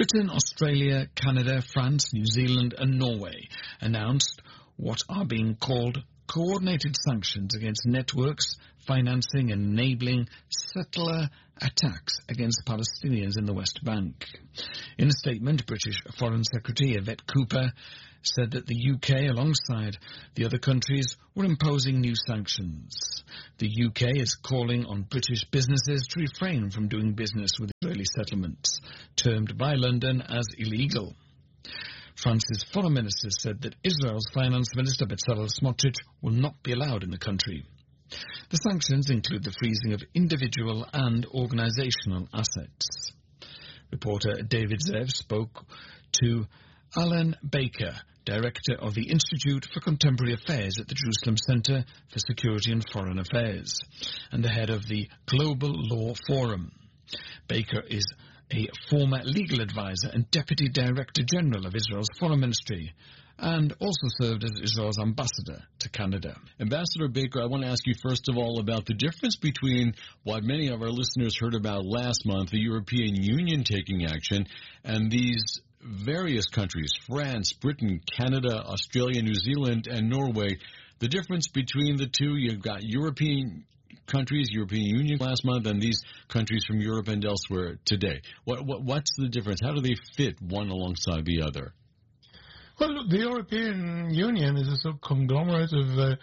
Britain, Australia, Canada, France, New Zealand and Norway announced what are being called coordinated sanctions against networks financing and enabling settler attacks against Palestinians in the West Bank. In a statement, British Foreign Secretary Yvette Cooper said that the UK, alongside the other countries, were imposing new sanctions. The UK is calling on British businesses to refrain from doing business with Israeli settlements, termed by London as illegal. France's foreign minister said that Israel's finance minister Bezalel Smotrich will not be allowed in the country. The sanctions include the freezing of individual and organizational assets. Reporter David Zev spoke to Alan Baker, Director of the Institute for Contemporary Affairs at the Jerusalem Center for Security and Foreign Affairs, and the head of the Global Law Forum. Baker is a former legal advisor and Deputy Director General of Israel's Foreign Ministry, and also served as Israel's ambassador to Canada. Ambassador Baker, I want to ask you first of all about the difference between what many of our listeners heard about last month, the European Union taking action, and these various countries, France, Britain, Canada, Australia, New Zealand, and Norway. The difference between the two, you've got European countries, European Union last month, and these countries from Europe and elsewhere today. What's the difference? How do they fit one alongside the other? Well, look, the European Union is a sort of conglomerate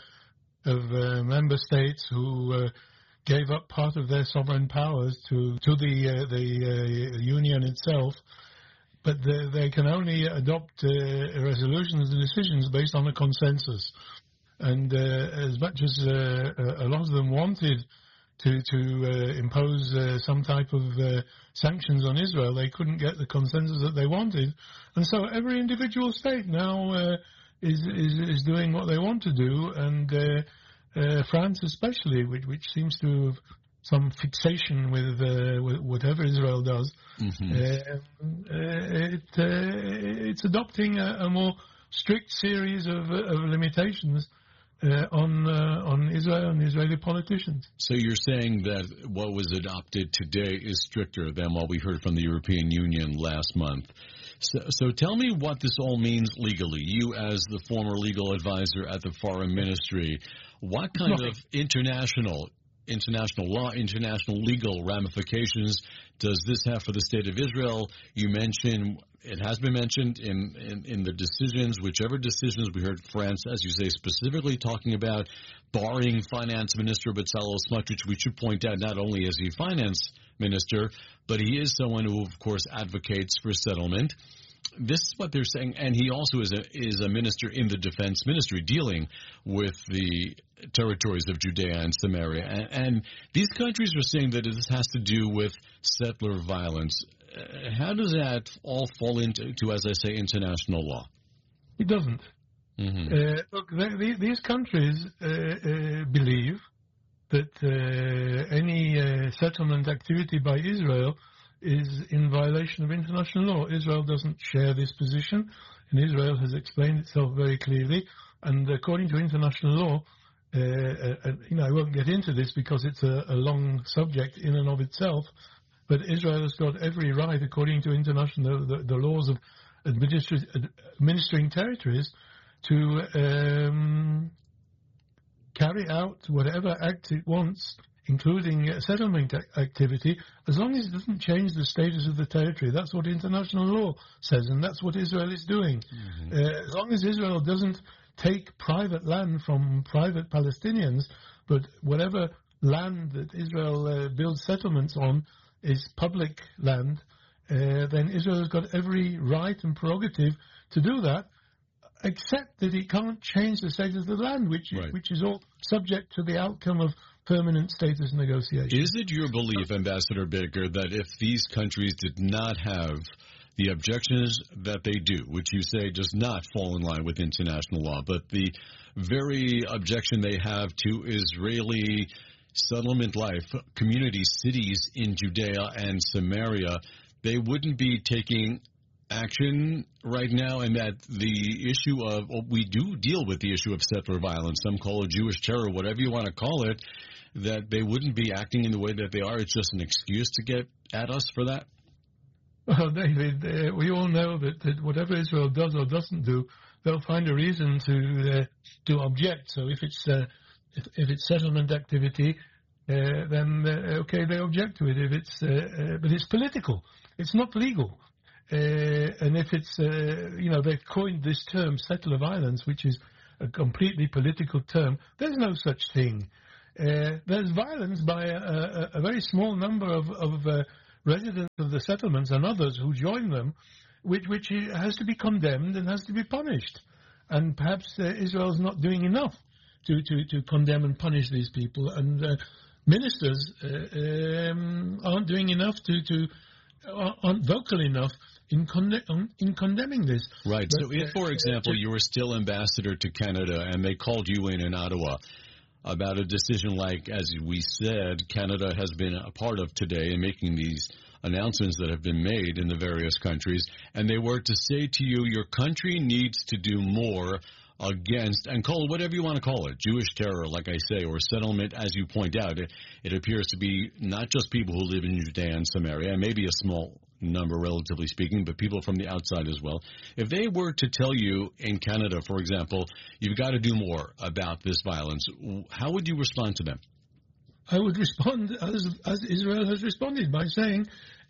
of member states who gave up part of their sovereign powers to the Union itself, but they can only adopt resolutions and decisions based on a consensus. And as much as a lot of them wanted to impose some type of sanctions on Israel, they couldn't get the consensus that they wanted. And so every individual state now is doing what they want to do, and France especially, which seems to have some fixation with whatever Israel does, it's adopting a more strict series of limitations on Israel and Israeli politicians. So you're saying that what was adopted today is stricter than what we heard from the European Union last month. So tell me what this all means legally. You, as the former legal advisor at the Foreign Ministry, what kind of international law, international legal ramifications does this have for the State of Israel? You mentioned, it has been mentioned in the decisions, whichever decisions we heard France, as you say, specifically talking about barring Finance Minister Bezalel Smotrich. We should point out not only is he Finance Minister, but he is someone who, of course, advocates for settlement. This is what they're saying, and he also is a minister in the Defense Ministry dealing with the territories of Judea and Samaria. And these countries are saying that this has to do with settler violence. How does that all fall into, as I say, international law? It doesn't. Look, these countries believe that any settlement activity by Israel is in violation of international law. Israel doesn't share this position, and Israel has explained itself very clearly. And according to international law, I won't get into this because it's a long subject in and of itself, but Israel has got every right, according to international the laws of administering territories, to carry out whatever act it wants, including settlement activity, as long as it doesn't change the status of the territory. That's what international law says, and that's what Israel is doing. As long as Israel doesn't take private land from private Palestinians, but whatever land that Israel builds settlements on is public land, then Israel has got every right and prerogative to do that, except that it can't change the status of the land, which is all subject to the outcome of permanent status negotiations. Is it your belief, Ambassador Baker, that if these countries did not have the objections that they do, which you say does not fall in line with international law, but the very objection they have to Israeli settlement life, community cities in Judea and Samaria, they wouldn't be taking action right now, and that the issue of, we do deal with the issue of settler violence, some call it Jewish terror, whatever you want to call it, that they wouldn't be acting in the way that they are? It's just an excuse to get at us for that? Well, David, we all know that whatever Israel does or doesn't do, they'll find a reason to object. So if it's settlement activity, then okay, they object to it. If it's but it's political, it's not legal. And if it's they've coined this term "settler violence," which is a completely political term. There's no such thing. There's violence by a very small number of residents of the settlements and others who join them, which has to be condemned and has to be punished. And perhaps Israel's not doing enough to condemn and punish these people. And ministers aren't doing enough aren't vocal enough in condemning this. Right. But, so if, for example, you were still ambassador to Canada and they called you in Ottawa about a decision like, as we said, Canada has been a part of today in making these announcements that have been made in the various countries, and they were to say to you, your country needs to do more against, and call it whatever you want to call it, Jewish terror, like I say, or settlement, as you point out. It appears to be not just people who live in Judea and Samaria, maybe a small number, relatively speaking, but people from the outside as well. If they were to tell you in Canada, for example, you've got to do more about this violence, how would you respond to them? I would respond as Israel has responded, by saying,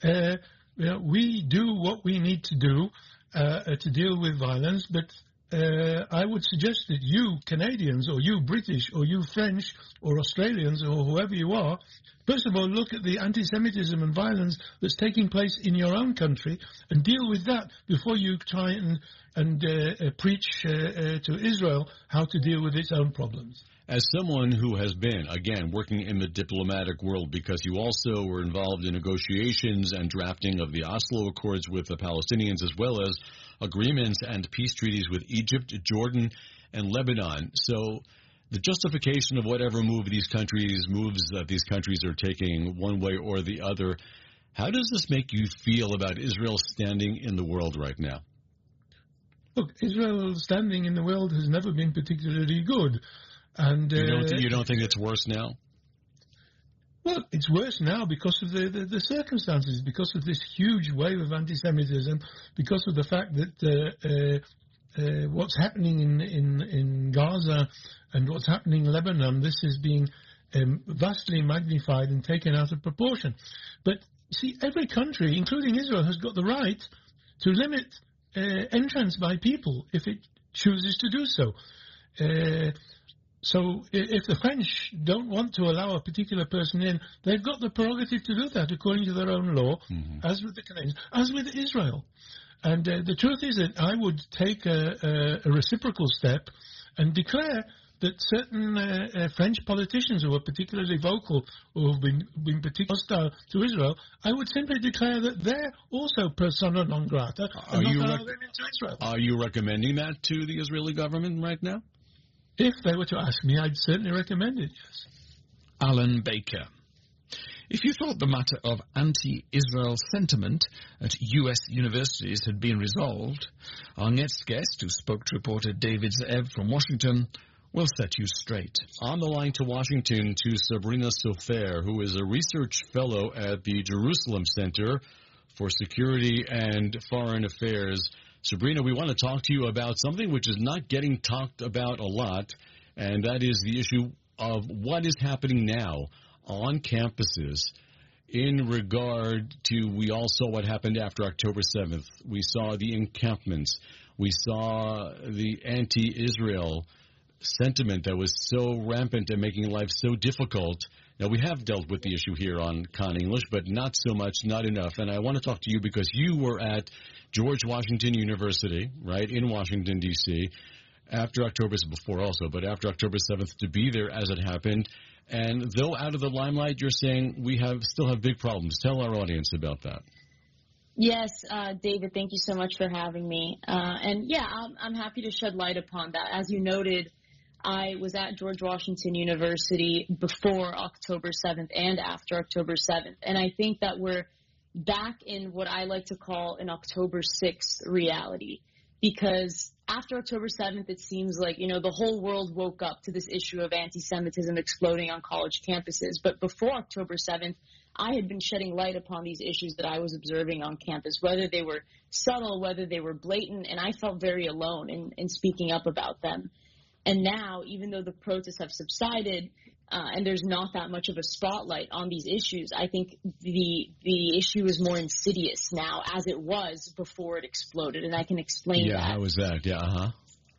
we do what we need to do to deal with violence, but I would suggest that you Canadians or you British or you French or Australians or whoever you are, first of all, look at the anti-Semitism and violence that's taking place in your own country and deal with that before you try and preach to Israel how to deal with its own problems. As someone who has been, again, working in the diplomatic world, because you also were involved in negotiations and drafting of the Oslo Accords with the Palestinians, as well as agreements and peace treaties with Egypt, Jordan, and Lebanon. So the justification of whatever moves that these countries are taking one way or the other, how does this make you feel about Israel's standing in the world right now? Look, Israel's standing in the world has never been particularly good. And you don't think it's worse now? Well, it's worse now because of the circumstances, because of this huge wave of anti-Semitism, because of the fact that what's happening in Gaza and what's happening in Lebanon, this is being vastly magnified and taken out of proportion. But see, every country, including Israel, has got the right to limit entrance by people if it chooses to do so. So if the French don't want to allow a particular person in, they've got the prerogative to do that according to their own law, as with the Canadians, as with Israel. And the truth is that I would take a reciprocal step and declare that certain French politicians who are particularly vocal or have been particularly hostile to Israel, I would simply declare that they're also persona non grata and not allow them into Israel. Are you recommending that to the Israeli government right now? If they were to ask me, I'd certainly recommend it, yes. Alan Baker. If you thought the matter of anti-Israel sentiment at U.S. universities had been resolved, our next guest, who spoke to reporter David Ze'ev from Washington, will set you straight. On the line to Washington to Sabrina Sofer, who is a research fellow at the Jerusalem Center for Security and Foreign Affairs. Sabrina, we want to talk to you about something which is not getting talked about a lot, and that is the issue of what is happening now on campuses in regard to, we all saw what happened after October 7th. We saw the encampments. We saw the anti-Israel sentiment that was so rampant and making life so difficult. Now, we have dealt with the issue here on Con English, but not so much, not enough. And I want to talk to you because you were at George Washington University, right, in Washington, D.C., after October, before also, but after October 7th, to be there as it happened. And though out of the limelight, you're saying we still have big problems. Tell our audience about that. Yes, David, thank you so much for having me. I'm happy to shed light upon that. As you noted, I was at George Washington University before October 7th and after October 7th. And I think that we're back in what I like to call an October 6th reality. because after October 7th, it seems like, the whole world woke up to this issue of anti-Semitism exploding on college campuses. But before October 7th, I had been shedding light upon these issues that I was observing on campus, whether they were subtle, whether they were blatant, and I felt very alone in speaking up about them. And now, even though the protests have subsided and there's not that much of a spotlight on these issues, I think the issue is more insidious now as it was before it exploded, and I can explain that. Yeah, how was that? Yeah, uh-huh.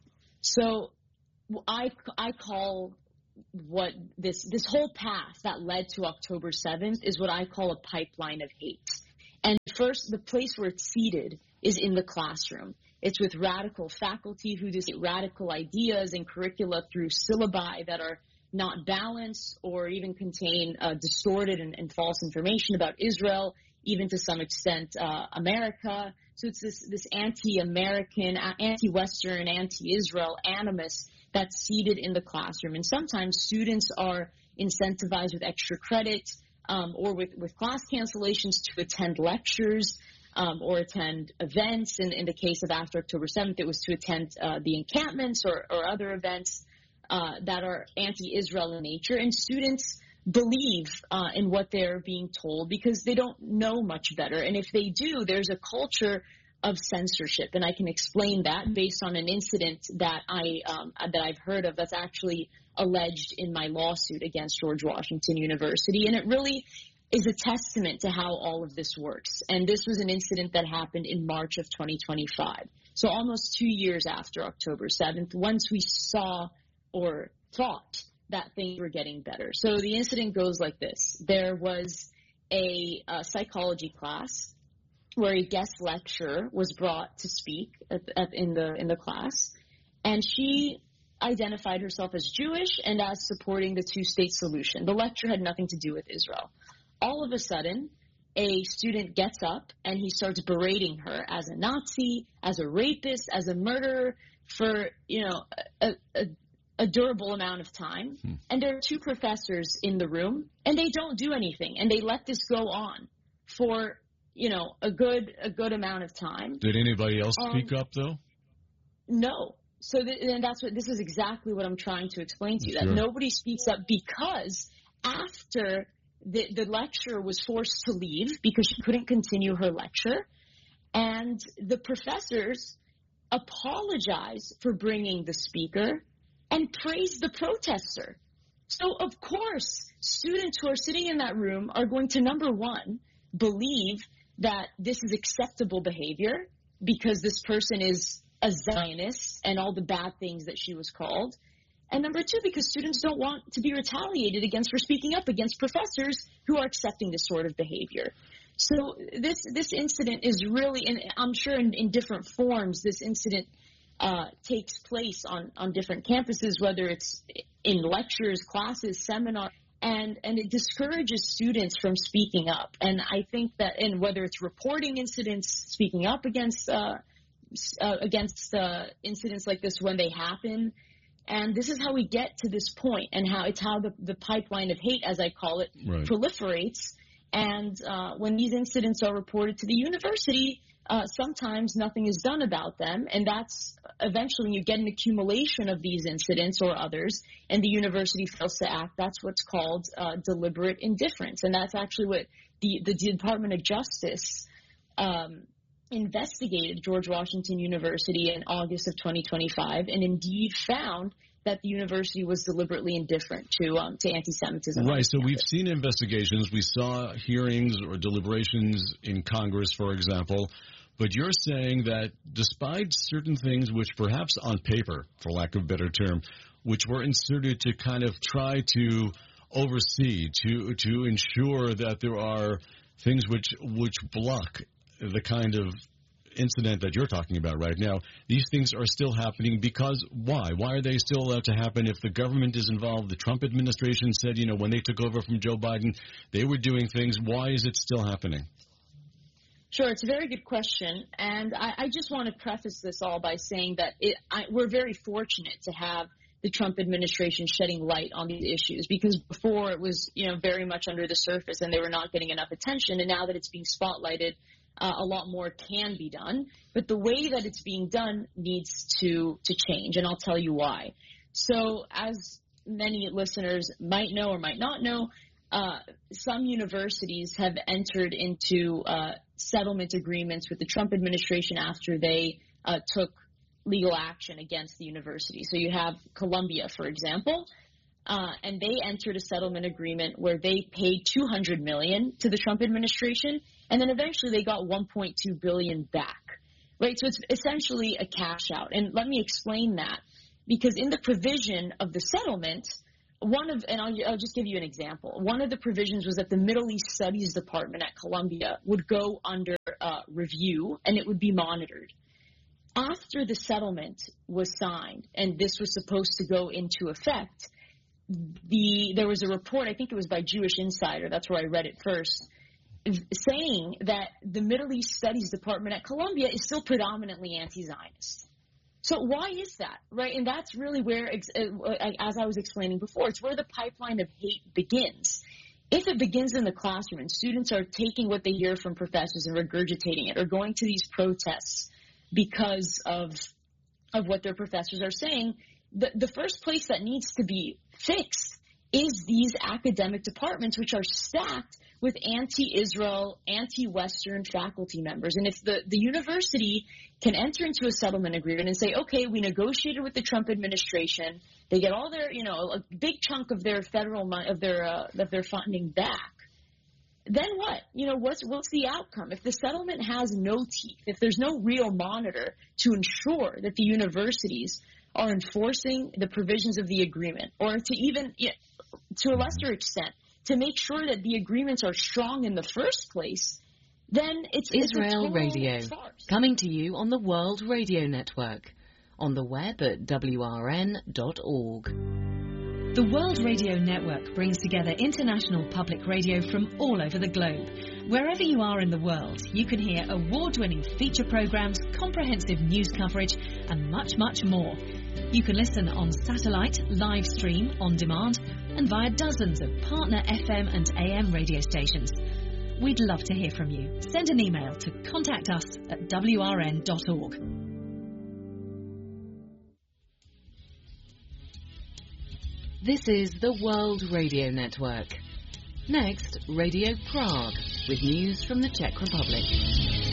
So I call what this whole path that led to October 7th is what I call a pipeline of hate. And first, the place where it's seated is in the classroom. It's with radical faculty who disseminate radical ideas and curricula through syllabi that are not balanced or even contain distorted and false information about Israel, even to some extent America. So it's this anti-American, anti-Western, anti-Israel animus that's seated in the classroom. And sometimes students are incentivized with extra credit or with class cancellations to attend lectures or attend events. In the case of after October 7th, it was to attend the encampments or other events that are anti-Israel in nature. And students believe in what they're being told because they don't know much better. And if they do, there's a culture of censorship. And I can explain that based on an incident that I've heard of that's actually alleged in my lawsuit against George Washington University. And it really is a testament to how all of this works. And this was an incident that happened in March of 2025. So almost 2 years after October 7th, once we saw or thought that things were getting better. So the incident goes like this. There was a psychology class where a guest lecturer was brought to speak in the class, and she identified herself as Jewish and as supporting the two-state solution. The lecture had nothing to do with Israel. All of a sudden, a student gets up and he starts berating her as a Nazi, as a rapist, as a murderer for, a durable amount of time. And there are two professors in the room, and they don't do anything, and they let this go on for, a good amount of time. Did anybody else speak up, though? No. So this is exactly what I'm trying to explain to you, that nobody speaks up because after the lecturer was forced to leave because she couldn't continue her lecture, and the professors apologized for bringing the speaker and praised the protester. So, of course, students who are sitting in that room are going to, number one, believe that this is acceptable behavior because this person is a Zionist and all the bad things that she was called. And number two, because students don't want to be retaliated against for speaking up against professors who are accepting this sort of behavior. So this incident is really, and I'm sure in different forms, this incident takes place on different campuses, whether it's in lectures, classes, seminars, and it discourages students from speaking up. And I think that, and whether it's reporting incidents, speaking up against incidents like this when they happen. And this is how we get to this point, and how the pipeline of hate, as I call it, proliferates. And when these incidents are reported to the university, sometimes nothing is done about them. And that's eventually when you get an accumulation of these incidents or others, and the university fails to act. That's what's called deliberate indifference. And that's actually what the Department of Justice investigated George Washington University in August of 2025, and indeed found that the university was deliberately indifferent to anti-Semitism. Right. So we've seen investigations. We saw hearings or deliberations in Congress, for example. But you're saying that despite certain things which perhaps on paper, for lack of a better term, which were inserted to kind of try to oversee, to ensure that there are things which block the kind of incident that you're talking about right now, these things are still happening because why? Why are they still allowed to happen if the government is involved? The Trump administration said, when they took over from Joe Biden, they were doing things. Why is it still happening? Sure, it's a very good question. And I just want to preface this all by saying that we're very fortunate to have the Trump administration shedding light on these issues, because before it was, very much under the surface and they were not getting enough attention. And now that it's being spotlighted, A lot more can be done, but the way that it's being done needs to change, and I'll tell you why. So as many listeners might know or might not know, some universities have entered into settlement agreements with the Trump administration after they took legal action against the university. So you have Columbia, for example, and they entered a settlement agreement where they paid $200 million to the Trump administration, and then eventually they got $1.2 billion back, right? So it's essentially a cash out. And let me explain that, because in the provision of the settlement, I'll just give you an example. One of the provisions was that the Middle East Studies Department at Columbia would go under review, and it would be monitored. After the settlement was signed, and this was supposed to go into effect, there was a report, I think it was by Jewish Insider, that's where I read it first, saying that the Middle East Studies Department at Columbia is still predominantly anti-Zionist. So why is that, right? And that's really where, as I was explaining before, it's where the pipeline of hate begins. If it begins in the classroom and students are taking what they hear from professors and regurgitating it, or going to these protests because of what their professors are saying, the first place that needs to be fixed is these academic departments, which are stacked with anti-Israel, anti-Western faculty members. And if the university can enter into a settlement agreement and say, okay, we negotiated with the Trump administration, they get all their, a big chunk of their federal money, of their funding back, then what? What's the outcome? If the settlement has no teeth, if there's no real monitor to ensure that the universities are enforcing the provisions of the agreement, or to even, to a lesser extent, to make sure that the agreements are strong in the first place, then it's Israel Radio, farce. Coming to you on the World Radio Network, on the web at WRN.org. The World Radio Network brings together international public radio from all over the globe. Wherever you are in the world, you can hear award-winning feature programs, comprehensive news coverage, and much, much more. You can listen on satellite, live stream, on demand, and via dozens of partner FM and AM radio stations. We'd love to hear from you. Send an email to contact us at WRN.org. This is the World Radio Network. Next, Radio Prague, with news from the Czech Republic.